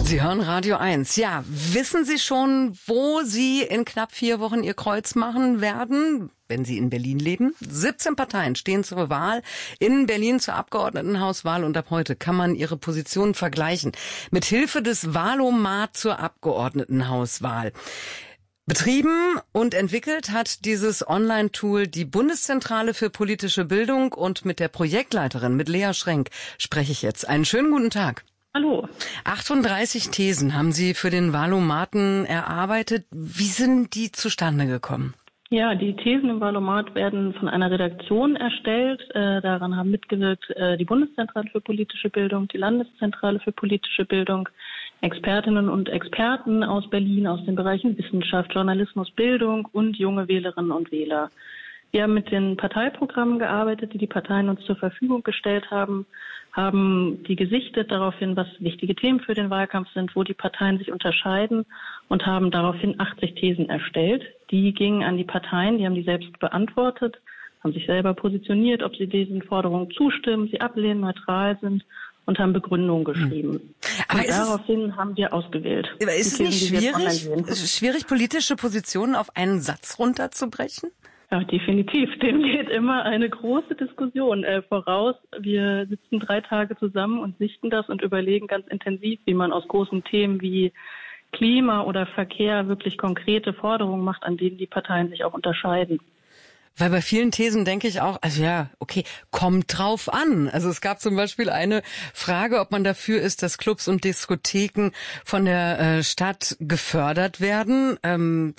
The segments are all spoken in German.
Sie hören Radio 1. Ja, wissen Sie schon, wo Sie in knapp 4 Wochen Ihr Kreuz machen werden, wenn Sie in Berlin leben? 17 Parteien stehen zur Wahl in Berlin zur Abgeordnetenhauswahl und ab heute kann man ihre Positionen vergleichen. Mit Hilfe des Wahlomat zur Abgeordnetenhauswahl. Betrieben und entwickelt hat dieses Online-Tool die Bundeszentrale für politische Bildung und mit der Projektleiterin, mit Lea Schrenk, spreche ich jetzt. Einen schönen guten Tag. Hallo. 38 Thesen haben Sie für den Wahlomaten erarbeitet. Wie sind die zustande gekommen? Ja, die Thesen im Wahlomat werden von einer Redaktion erstellt. Daran haben mitgewirkt die Bundeszentrale für politische Bildung, die Landeszentrale für politische Bildung, Expertinnen und Experten aus Berlin, aus den Bereichen Wissenschaft, Journalismus, Bildung und junge Wählerinnen und Wähler. Wir haben mit den Parteiprogrammen gearbeitet, die die Parteien uns zur Verfügung gestellt haben die gesichtet daraufhin, was wichtige Themen für den Wahlkampf sind, wo die Parteien sich unterscheiden und haben daraufhin 80 Thesen erstellt. Die gingen an die Parteien, die haben die selbst beantwortet, haben sich selber positioniert, ob sie diesen Forderungen zustimmen, sie ablehnen, neutral sind und haben Begründungen geschrieben. Aber und daraufhin haben wir ausgewählt. Aber ist es nicht schwierig, politische Positionen auf einen Satz runterzubrechen? Ja, definitiv. Dem geht immer eine große Diskussion voraus. Wir sitzen 3 Tage zusammen und sichten das und überlegen ganz intensiv, wie man aus großen Themen wie Klima oder Verkehr wirklich konkrete Forderungen macht, an denen die Parteien sich auch unterscheiden. Weil bei vielen Thesen denke ich auch, also ja, okay, kommt drauf an. Also es gab zum Beispiel eine Frage, ob man dafür ist, dass Clubs und Diskotheken von der Stadt gefördert werden.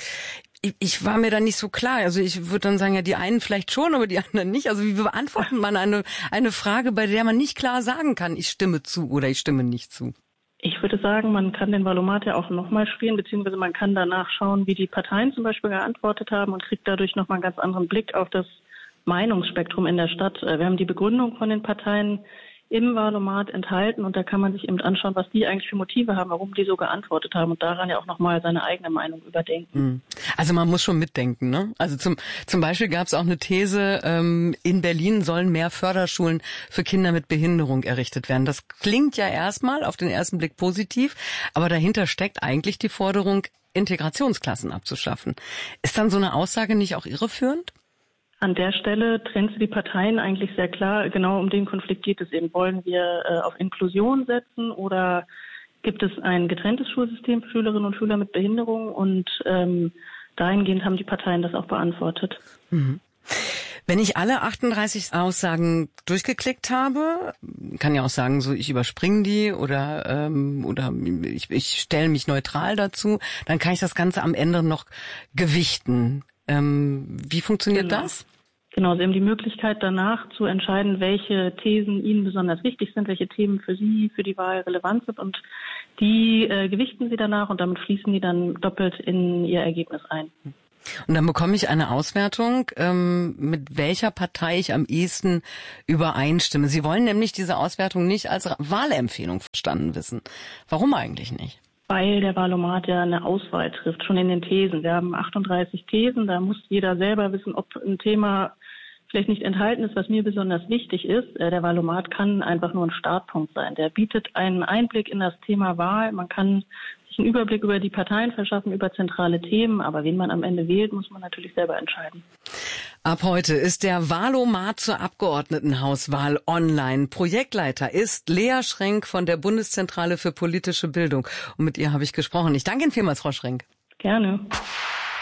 Ich war mir da nicht so klar. Also ich würde dann sagen, ja, die einen vielleicht schon, aber die anderen nicht. Also wie beantwortet man eine Frage, bei der man nicht klar sagen kann, ich stimme zu oder ich stimme nicht zu? Ich würde sagen, man kann den Wahlomat ja auch nochmal spielen, beziehungsweise man kann danach schauen, wie die Parteien zum Beispiel geantwortet haben und kriegt dadurch nochmal einen ganz anderen Blick auf das Meinungsspektrum in der Stadt. Wir haben die Begründung von den Parteien im Wahlomat enthalten und da kann man sich eben anschauen, was die eigentlich für Motive haben, warum die so geantwortet haben und daran ja auch nochmal seine eigene Meinung überdenken. Also man muss schon mitdenken, ne? Also zum Beispiel gab es auch eine These, in Berlin sollen mehr Förderschulen für Kinder mit Behinderung errichtet werden. Das klingt ja erstmal auf den ersten Blick positiv, aber dahinter steckt eigentlich die Forderung, Integrationsklassen abzuschaffen. Ist dann so eine Aussage nicht auch irreführend? An der Stelle trennt sie die Parteien eigentlich sehr klar. Genau um den Konflikt geht es eben. Wollen wir auf Inklusion setzen oder gibt es ein getrenntes Schulsystem für Schülerinnen und Schüler mit Behinderung? Und dahingehend haben die Parteien das auch beantwortet. Mhm. Wenn ich alle 38 Aussagen durchgeklickt habe, kann ja auch sagen, so ich überspringe die oder ich stelle mich neutral dazu, dann kann ich das Ganze am Ende noch gewichten. Wie funktioniert das? Genau, Sie haben die Möglichkeit danach zu entscheiden, welche Thesen Ihnen besonders wichtig sind, welche Themen für Sie, für die Wahl relevant sind und die gewichten Sie danach und damit fließen die dann doppelt in Ihr Ergebnis ein. Und dann bekomme ich eine Auswertung, mit welcher Partei ich am ehesten übereinstimme. Sie wollen nämlich diese Auswertung nicht als Wahlempfehlung verstanden wissen. Warum eigentlich nicht? Weil der Wahlomat ja eine Auswahl trifft, schon in den Thesen. Wir haben 38 Thesen, da muss jeder selber wissen, ob ein Thema vielleicht nicht enthalten ist, was mir besonders wichtig ist. Der Wahlomat kann einfach nur ein Startpunkt sein. Der bietet einen Einblick in das Thema Wahl. Man kann sich einen Überblick über die Parteien verschaffen, über zentrale Themen. Aber wen man am Ende wählt, muss man natürlich selber entscheiden. Ab heute ist der Wahlomat zur Abgeordnetenhauswahl online. Projektleiter ist Lea Schrenk von der Bundeszentrale für politische Bildung. Und mit ihr habe ich gesprochen. Ich danke Ihnen vielmals, Frau Schrenk. Gerne.